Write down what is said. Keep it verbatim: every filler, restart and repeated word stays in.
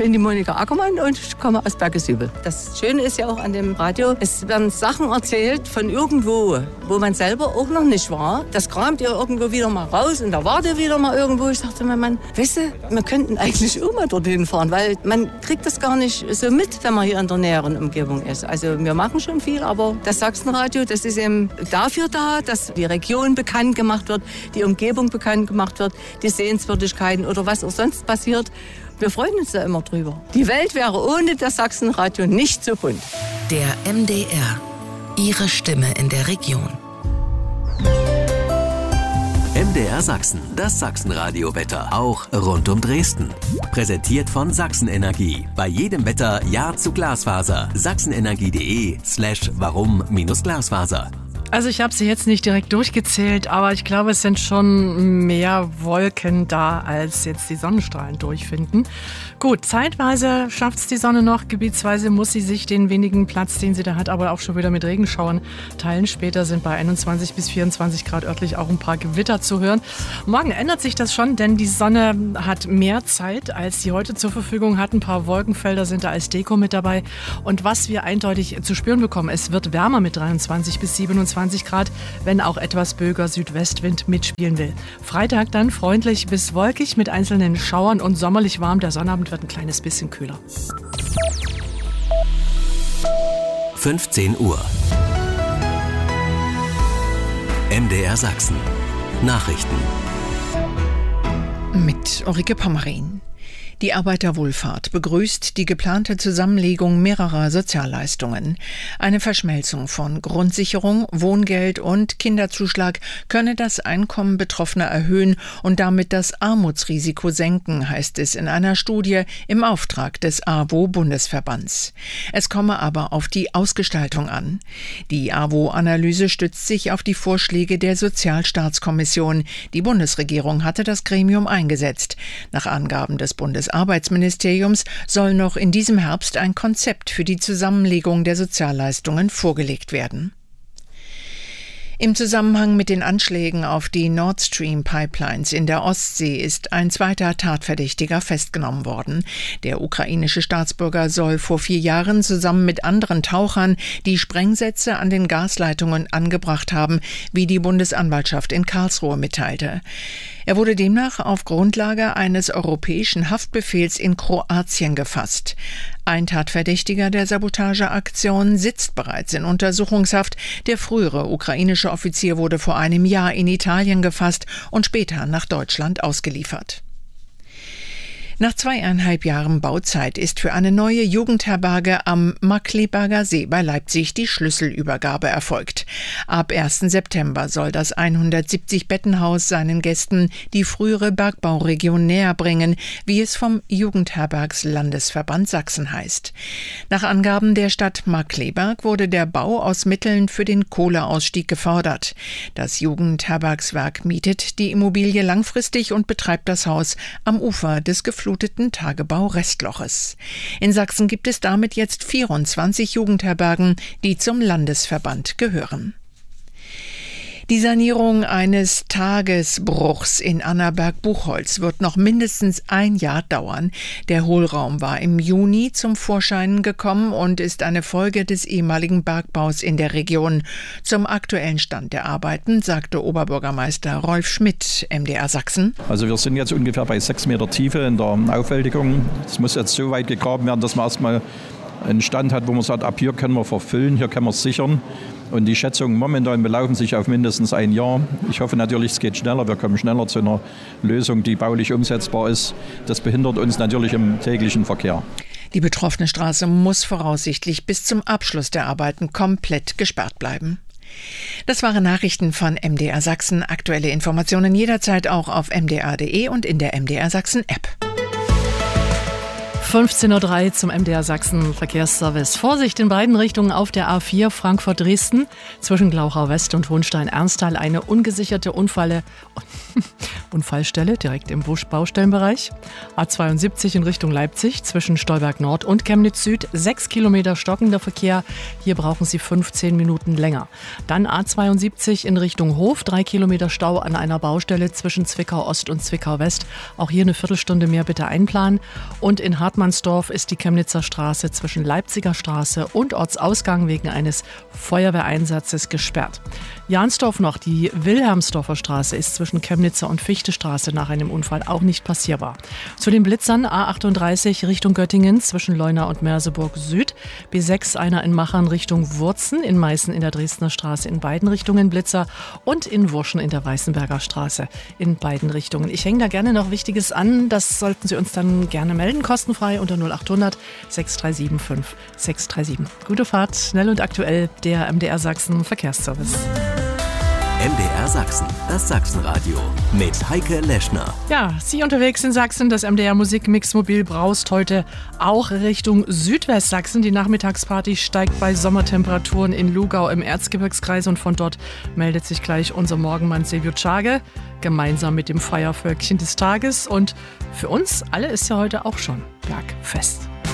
bin die Monika Ackermann und ich komme aus Bergesübel. Das Schöne ist ja auch an dem Radio, es werden Sachen erzählt von irgendwo, wo man selber auch noch nicht war. Das kramt ihr irgendwo wieder mal raus und da wart ihr wieder mal irgendwo. Ich dachte mir, Mann, weißt du, wir könnten eigentlich auch mal dorthin fahren, weil man kriegt das gar nicht so mit, wenn man hier in der näheren Umgebung ist. Also wir machen schon viel, aber das Sachsenradio, das ist eben dafür da, dass die Region bekannt gemacht wird, die Umgebung bekannt gemacht wird, die Sehenswürdigkeiten oder was auch sonst passiert. Wir freuen uns da immer drüber. Die Welt wäre ohne das Sachsenradio nicht so bunt. Der M D R. Ihre Stimme in der Region. M D R Sachsen, das Sachsenradio-Wetter, auch rund um Dresden. Präsentiert von Sachsenenergie. Bei jedem Wetter Ja zu Glasfaser. sachsenenergie.de slash warum minus Glasfaser. Also ich habe sie jetzt nicht direkt durchgezählt, aber ich glaube, es sind schon mehr Wolken da, als jetzt die Sonnenstrahlen durchfinden. Gut, zeitweise schafft es die Sonne noch, gebietsweise muss sie sich den wenigen Platz, den sie da hat, aber auch schon wieder mit Regenschauern teilen. Später sind bei einundzwanzig bis vierundzwanzig Grad örtlich auch ein paar Gewitter zu hören. Morgen ändert sich das schon, denn die Sonne hat mehr Zeit, als sie heute zur Verfügung hat. Ein paar Wolkenfelder sind da als Deko mit dabei. Und was wir eindeutig zu spüren bekommen, es wird wärmer mit dreiundzwanzig bis siebenundzwanzig Grad, wenn auch etwas böiger Südwestwind mitspielen will. Freitag dann freundlich bis wolkig mit einzelnen Schauern und sommerlich warm. Der Sonnabend wird ein kleines bisschen kühler. fünfzehn Uhr. M D R Sachsen. Nachrichten. Mit Ulrike Pommerin. Die Arbeiterwohlfahrt begrüßt die geplante Zusammenlegung mehrerer Sozialleistungen. Eine Verschmelzung von Grundsicherung, Wohngeld und Kinderzuschlag könne das Einkommen Betroffener erhöhen und damit das Armutsrisiko senken, heißt es in einer Studie im Auftrag des A W O-Bundesverbands. Es komme aber auf die Ausgestaltung an. Die A W O-Analyse stützt sich auf die Vorschläge der Sozialstaatskommission. Die Bundesregierung hatte das Gremium eingesetzt. Nach Angaben des Bundes Arbeitsministeriums soll noch in diesem Herbst ein Konzept für die Zusammenlegung der Sozialleistungen vorgelegt werden. Im Zusammenhang mit den Anschlägen auf die Nord Stream Pipelines in der Ostsee ist ein zweiter Tatverdächtiger festgenommen worden. Der ukrainische Staatsbürger soll vor vier Jahren zusammen mit anderen Tauchern die Sprengsätze an den Gasleitungen angebracht haben, wie die Bundesanwaltschaft in Karlsruhe mitteilte. Er wurde demnach auf Grundlage eines europäischen Haftbefehls in Kroatien gefasst. Ein Tatverdächtiger der Sabotageaktion sitzt bereits in Untersuchungshaft. Der frühere ukrainische Offizier wurde vor einem Jahr in Italien gefasst und später nach Deutschland ausgeliefert. Nach zweieinhalb Jahren Bauzeit ist für eine neue Jugendherberge am Markkleeberger See bei Leipzig die Schlüsselübergabe erfolgt. Ab ersten September soll das hundertsiebzig Bettenhaus seinen Gästen die frühere Bergbauregion näher bringen, wie es vom Jugendherbergslandesverband Sachsen heißt. Nach Angaben der Stadt Markkleeberg wurde der Bau aus Mitteln für den Kohleausstieg gefördert. Das Jugendherbergswerk mietet die Immobilie langfristig und betreibt das Haus am Ufer des gefluteten Tagebau-Restloches. In Sachsen gibt es damit jetzt vierundzwanzig Jugendherbergen, die zum Landesverband gehören. Die Sanierung eines Tagesbruchs in Annaberg-Buchholz wird noch mindestens ein Jahr dauern. Der Hohlraum war im Juni zum Vorschein gekommen und ist eine Folge des ehemaligen Bergbaus in der Region. Zum aktuellen Stand der Arbeiten sagte Oberbürgermeister Rolf Schmidt, M D R Sachsen. Also wir sind jetzt ungefähr bei sechs Meter Tiefe in der Aufwältigung. Es muss jetzt so weit gegraben werden, dass man erstmal einen Stand hat, wo man sagt, ab hier können wir verfüllen, hier können wir es sichern. Und die Schätzungen momentan belaufen sich auf mindestens ein Jahr. Ich hoffe natürlich, es geht schneller. Wir kommen schneller zu einer Lösung, die baulich umsetzbar ist. Das behindert uns natürlich im täglichen Verkehr. Die betroffene Straße muss voraussichtlich bis zum Abschluss der Arbeiten komplett gesperrt bleiben. Das waren Nachrichten von M D R Sachsen. Aktuelle Informationen jederzeit auch auf m d r punkt d e und in der M D R Sachsen App. fünfzehn Uhr drei zum M D R Sachsen Verkehrsservice. Vorsicht in beiden Richtungen auf der A vier Frankfurt-Dresden. Zwischen Glauchau West und Hohenstein-Ernsthal eine ungesicherte Unfalle, Unfallstelle direkt im Baustellenbereich. A zweiundsiebzig in Richtung Leipzig zwischen Stolberg Nord und Chemnitz Süd. Sechs Kilometer stockender Verkehr. Hier brauchen Sie fünfzehn Minuten länger. Dann A zweiundsiebzig in Richtung Hof. Drei Kilometer Stau an einer Baustelle zwischen Zwickau Ost und Zwickau West. Auch hier eine Viertelstunde mehr bitte einplanen. Und in Hartmann Großmannsdorf ist die Chemnitzer Straße zwischen Leipziger Straße und Ortsausgang wegen eines Feuerwehreinsatzes gesperrt. Jansdorf noch, die Wilhelmsdorfer Straße ist zwischen Chemnitzer und Fichtestraße nach einem Unfall auch nicht passierbar. Zu den Blitzern A achtunddreißig Richtung Göttingen zwischen Leuna und Merseburg Süd, B sechs einer in Machern Richtung Wurzen, in Meißen in der Dresdner Straße in beiden Richtungen Blitzer und in Wurschen in der Weißenberger Straße in beiden Richtungen. Ich hänge da gerne noch Wichtiges an, das sollten Sie uns dann gerne melden, kostenfrei unter null achthundert sechs drei sieben fünf sechs drei sieben. Gute Fahrt, schnell und aktuell, der M D R Sachsen Verkehrsservice. M D R Sachsen, das Sachsenradio mit Heike Leschner. Ja, Sie unterwegs in Sachsen, das M D R Musikmixmobil braust heute auch Richtung Südwestsachsen. Die Nachmittagsparty steigt bei Sommertemperaturen in Lugau im Erzgebirgskreis und von dort meldet sich gleich unser Morgenmann Silvio Tschage gemeinsam mit dem Feiervölkchen des Tages. Und für uns alle ist ja heute auch schon Bergfest.